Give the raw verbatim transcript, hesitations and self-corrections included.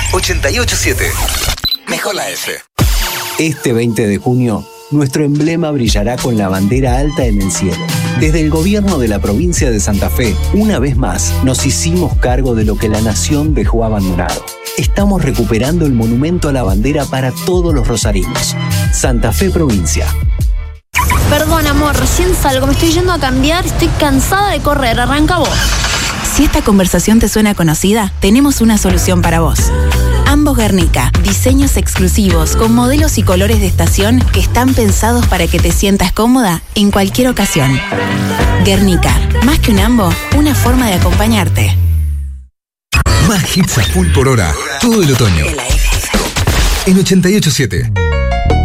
ochenta y ocho siete. Mejor la F. Este veinte de junio, nuestro emblema brillará con la bandera alta en el cielo. Desde el gobierno de la provincia de Santa Fe, una vez más, nos hicimos cargo de lo que la nación dejó abandonado. Estamos recuperando el monumento a la bandera para todos los rosarinos. Santa Fe Provincia. Perdón, amor, recién salgo, me estoy yendo a cambiar, estoy cansada de correr, arranca vos. Si esta conversación te suena conocida, tenemos una solución para vos. Ambos Guernica, diseños exclusivos con modelos y colores de estación que están pensados para que te sientas cómoda en cualquier ocasión. Guernica, más que un ambo, una forma de acompañarte. Más hits a full por hora, todo el otoño. En ochenta y ocho siete.